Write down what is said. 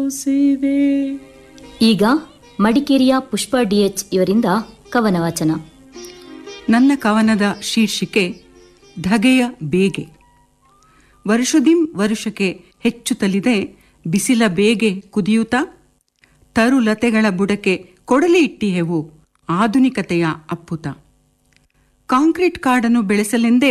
ಸೇವೆ. ಈಗ ಮಡಿಕೇರಿಯ ಪುಷ್ಪ ಡಿಎಚ್ ಇವರಿಂದ ಕವನ ವಾಚನ. ನನ್ನ ಕವನದ ಶೀರ್ಷಿಕೆ ಧಗೆಯ ಬೇಗೆ. ವರುಷದಿಂ ವರುಷಕ್ಕೆ ಹೆಚ್ಚುತ್ತಲಿದೆ ಬಿಸಿಲ ಬೇಗೆ ಕುದಿಯುತ್ತಾ, ತರುಲತೆಗಳ ಬುಡಕ್ಕೆ ಕೊಡಲಿ ಇಟ್ಟಿಹೆವು ಆಧುನಿಕತೆಯ ಅಪ್ಪುತ. ಕಾಂಕ್ರೀಟ್ ಕಾಡನ್ನು ಬೆಳೆಸಲೆಂದೇ